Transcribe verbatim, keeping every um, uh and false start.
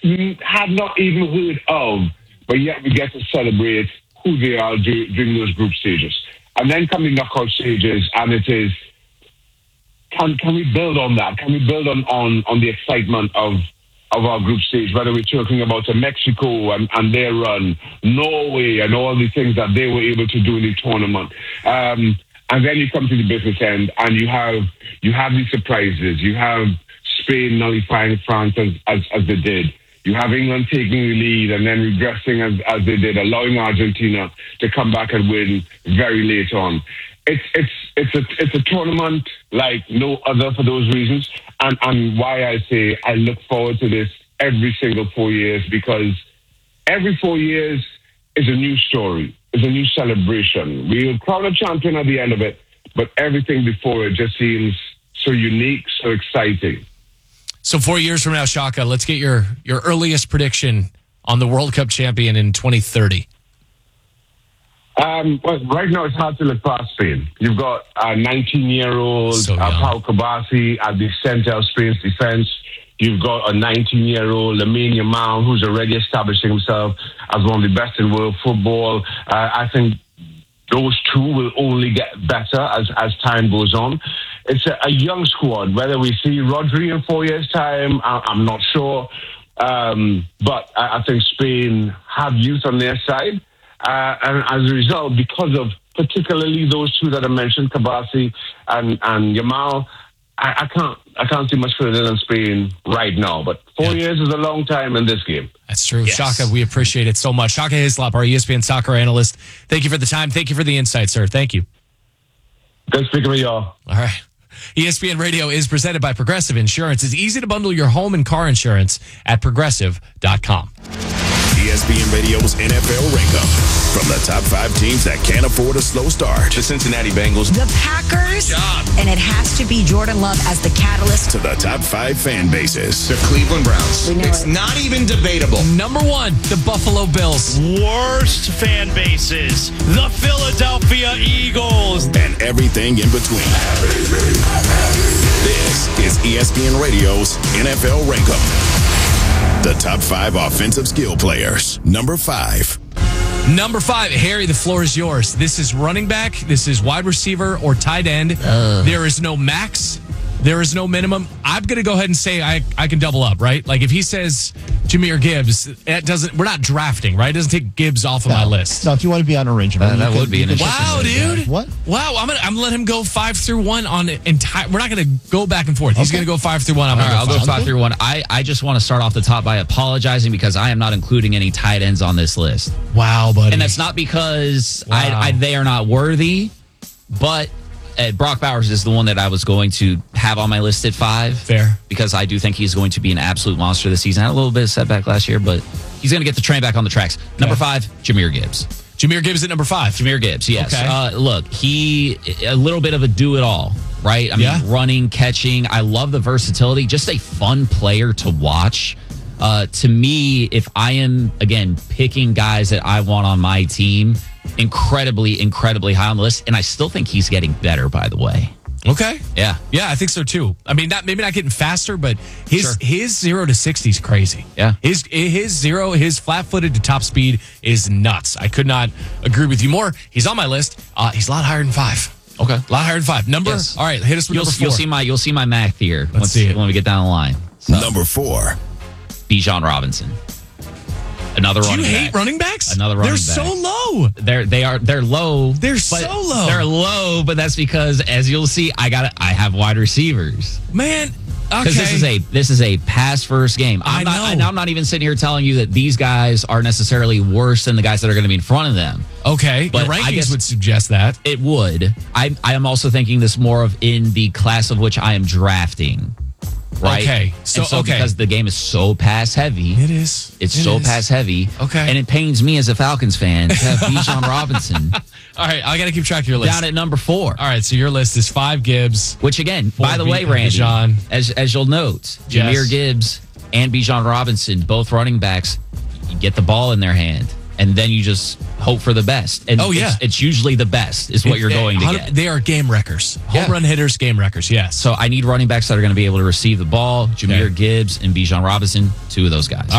we had not even heard of, but yet we get to celebrate who they are during those group stages. And then come the knockout stages, and it is, can can we build on that? Can we build on, on, on the excitement of of our group stage, whether we're talking about uh, Mexico and, and their run, Norway and all the things that they were able to do in the tournament. Um, and then you come to the business end and you have you have these surprises. You have Spain nullifying France as, as, as they did. You have England taking the lead and then regressing as, as they did, allowing Argentina to come back and win very late on. It's it's it's a it's a tournament like no other for those reasons, and and why I say I look forward to this every single four years because every four years is a new story, is a new celebration. We'll crown a champion at the end of it, but everything before it just seems so unique, so exciting. So four years from now, Shaka, let's get your your earliest prediction on the World Cup champion in twenty thirty. Um, well, right now it's hard to look past Spain. You've got a nineteen-year-old So uh, young. Pau Kabasi at the center of Spain's defense. You've got a nineteen-year-old Lamine Yamal who's already establishing himself as one of the best in world football. Uh, I think those two will only get better as, as time goes on. It's a, a young squad. Whether we see Rodri in four years' time, I, I'm not sure. Um, but I, I think Spain have youth on their side. Uh, and as a result, because of particularly those two that I mentioned, Kabasi and, and Yamal, I, I can't I can't see much further than Spain right now. But four yeah. years is a long time in this game. That's true. Yes. Shaka, we appreciate it so much. Shaka Hislop, our E S P N soccer analyst. Thank you for the time. Thank you for the insight, sir. Thank you. Good speaking with y'all. All right. E S P N Radio is presented by Progressive Insurance. It's easy to bundle your home and car insurance at progressive dot com. E S P N Radio's N F L Rankup. From the top five teams that can't afford a slow start. The Cincinnati Bengals. The Packers. And it has to be Jordan Love as the catalyst. To the top five fan bases. The Cleveland Browns. We know It's it. not even debatable. Number one, the Buffalo Bills. Worst fan bases, the Philadelphia Eagles. And everything in between. This is E S P N Radio's N F L Rankup. The top five offensive skill players. Number five. Number five, Harry, the floor is yours. This is running back. This is wide receiver or tight end. Uh. There is no max. There is no minimum. I'm going to go ahead and say I, I can double up, right? Like if he says Jahmyr Gibbs, that doesn't. We're not drafting, right? It doesn't take Gibbs off of no. my list. No, if you want to be on arrangement, Uh, that could, would be an Wow, dude! What? Wow, I'm gonna I'm gonna let him go five through one on entire. We're not gonna go back and forth. He's Okay. gonna go five through one. I'm All gonna right, I'll go go five. five through one. I, I just want to start off the top by apologizing because I am not including any tight ends on this list. Wow, buddy. And that's not because Wow. I, I they are not worthy, but uh, Brock Bowers is the one that I was going to have on my list at five. Fair. Because I do think he's going to be an absolute monster this season. Had a little bit of setback last year, but he's going to get the train back on the tracks. Number five, Jahmyr Gibbs. Jahmyr Gibbs at number five. Jahmyr Gibbs, yes. Okay. Uh, look, he a little bit of a do-it-all, right? I mean, Yeah. running, catching. I love the versatility. Just a fun player to watch. Uh, to me, if I am, again, picking guys that I want on my team, incredibly, incredibly high on the list. And I still think he's getting better, by the way. Okay. Yeah. Yeah, I think so too. I mean, not maybe not getting faster, but his Sure. his zero to sixty is crazy. Yeah. His his zero, his flat footed to top speed is nuts. I could not agree with you more. He's on my list. Uh, he's a lot higher than five. Okay. A lot higher than five. Number. Yes. All right, hit us with You'll, number four. you'll see my you'll see my math here once, see it. when we get down the line. So, Number four. Bijan Robinson. Another Do you running hate back. running backs? Another running They're back. so low. They're they are they're low. They're but so low. They're low, but that's because, as you'll see, I got I have wide receivers. Man, okay. Because this is a this is a pass first game. I'm I not, know. And I'm not even sitting here telling you that these guys are necessarily worse than the guys that are going to be in front of them. Okay, But your I rankings guess- would suggest that. It would. I I am also thinking this more of in the class of which I am drafting. Right. Okay, so- And so okay. because the game is so pass heavy. It is. It's It so is. pass heavy. Okay. And it pains me as a Falcons fan to have Bijan Robinson All right, I got to keep track of your list. down at number four. All right, so your list is five Gibbs. Which again, Four by the B- way, Randy, Bijan. as as you'll note, Yes. Jahmyr Gibbs and Bijan Robinson, both running backs, you get the ball in their hand, and then you just hope for the best. And Oh, yeah. it's, it's usually the best is what you're They- going to hun- get. They are game wreckers. Home Yeah. run hitters, game wreckers, yes. So I need running backs that are going to be able to receive the ball. Jahmyr Okay. Gibbs and Bijan Robinson, two of those guys.